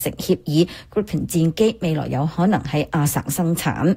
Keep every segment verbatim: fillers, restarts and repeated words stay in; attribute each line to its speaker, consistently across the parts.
Speaker 1: 成協議 ，Gripen 戰機未來有可能喺阿省生產。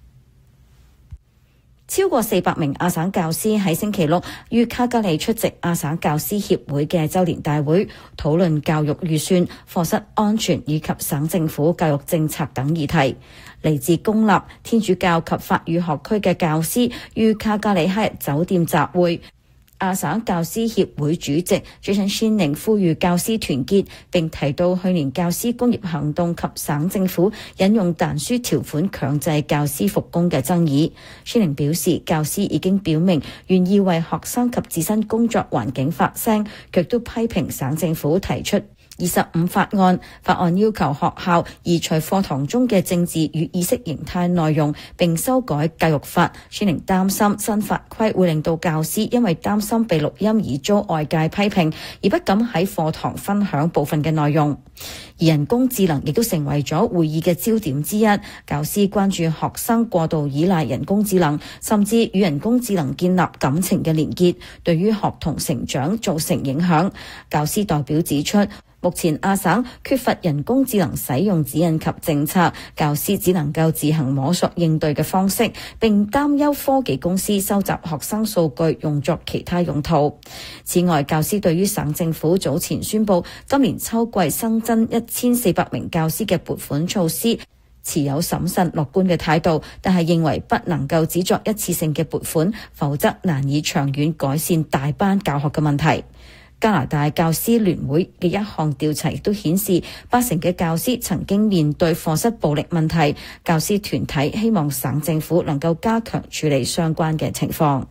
Speaker 1: 超過四百名阿省教師喺星期六於卡加利出席阿省教師協會嘅周年大會，討論教育預算、課室安全以及省政府教育政策等議題。嚟自公立、天主教及法語學區嘅教師於卡加里克酒店集會。阿省教師協會主席 Jason Shinning 呼籲教師團結，並提到去年教師工業行動及省政府引用但書條款強制教師復工嘅爭議。Shinning 表示，教師已經表明願意為學生及自身工作環境發聲，卻都批評省政府提出二十五法案，法案要求學校移除課堂中嘅政治與意識形態內容，並修改教育法。宣寧擔心新法規會令到教師因為擔心被錄音而遭外界批評，而不敢喺課堂分享部分嘅內容。而人工智能亦都成為咗會議嘅焦點之一，教師關注學生過度依賴人工智能，甚至與人工智能建立感情嘅連結，對於學童成長造成影響。教師代表指出，目前阿省缺乏人工智能使用指引及政策，教師只能夠自行摸索應對嘅方式，並擔憂科技公司收集學生數據用作其他用途。此外，教師對於省政府早前宣布今年秋季新增一千四百名教師嘅撥款措施持有審慎樂觀嘅態度，但係認為不能夠只作一次性嘅撥款，否則難以長遠改善大班教學嘅問題。加拿大教師聯會嘅一項調查亦都顯示，八成嘅教師曾經面對課室暴力問題。教師團體希望省政府能夠加強處理相關嘅情況。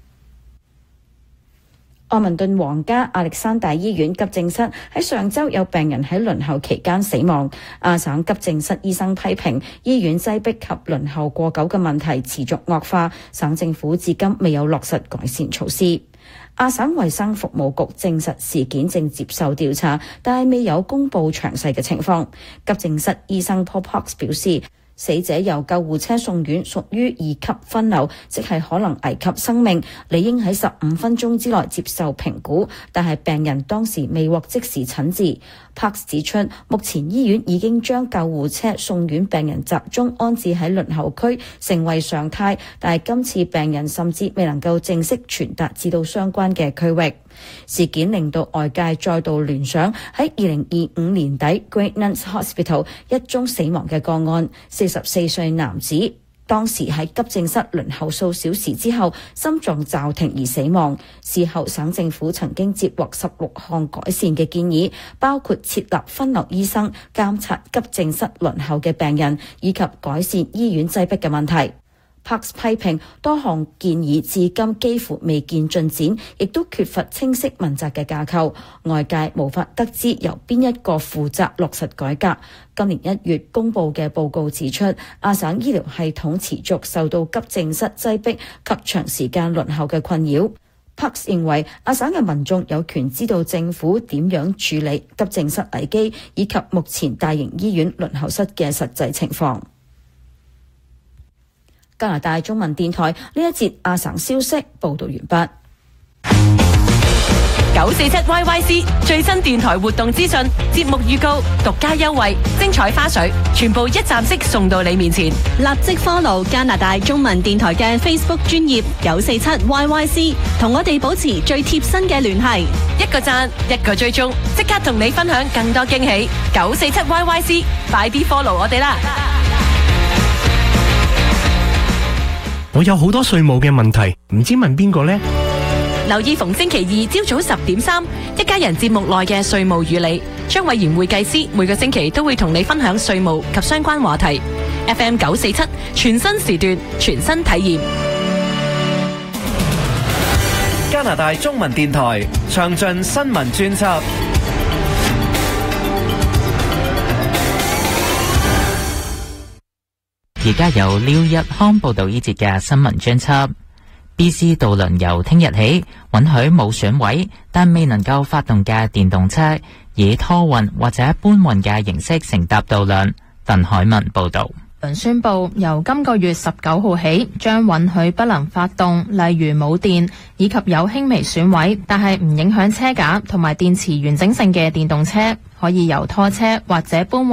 Speaker 1: 愛民頓皇家亞歷山大醫院急症室喺上週有病人喺輪候期間死亡。亞省急症室醫生批評醫院擠迫及輪候過久嘅問題持續惡化，省政府至今未有落實改善措施。亞省衛生服務局證實事件正接受調查，但係未有公布詳細嘅情況。急症室醫生 Paul Parks 表示，死者由救護車送院屬於二級分流，即係可能危及生命，理應喺十五分鐘之內接受評估，但係病人當時未獲即時診治。Parks 指出，目前醫院已經將救護車送院病人集中安置喺輪候區成為常態，但係今次病人甚至未能夠正式傳達至到相關嘅區域。事件令到外界再度聯想喺二零二五年底 Great Nuns Hospital 一宗死亡嘅個案，四十四歲男子當時喺急症室輪候數小時之後心臟驟停而死亡。事後省政府曾經接獲十六項改善嘅建議，包括設立分流醫生監察急症室輪候嘅病人，以及改善醫院擠迫嘅問題。Parks 批評多項建議至今幾乎未見進展，亦都缺乏清晰問責嘅架構，外界無法得知由邊一個負責落實改革。今年一月公布嘅報告指出，亞省醫療系統持續受到急症室擠迫及長時間輪候嘅困擾。Parks 認為亞省嘅民眾有權知道政府點樣處理急症室危機，以及目前大型醫院輪候室嘅實際情況。加拿大中文電台呢一節亞省消息報道完畢。
Speaker 2: 九四七 Y Y C 最新電台活動資訊、節目預告、獨家優惠、精彩花絮，全部一站式送到你面前。
Speaker 3: 立即 follow 加拿大中文電台嘅 Facebook 專頁九四七 Y Y C， 同我哋保持最貼身嘅聯繫。
Speaker 2: 一個讚，一個追蹤，即刻同你分享更多驚喜。九四七 Y Y C， 快啲 follow 我哋啦！
Speaker 4: 我有好多稅務嘅問題，唔知問邊個呢？
Speaker 2: 留意逢星期二朝早十點三，一家人節目內嘅稅務與你，張偉賢會計師每個星期都會同你分享稅務及相關話題。F M 九四七全新時段，全新體驗。
Speaker 5: 加拿大中文電台詳盡新聞專輯。
Speaker 6: 而家由廖日康報道呢節嘅新聞專輯。B C 渡輪由聽日起允許冇損毀但未能夠發動嘅電動車以拖運或者搬運嘅形式乘搭渡輪。鄧海文報道。
Speaker 7: 輪宣布由今個月十九號起，將允許不能發動，例如冇電以及有輕微損毀但係唔影響車架同埋電池完整性嘅電動車，可以由拖車或者搬運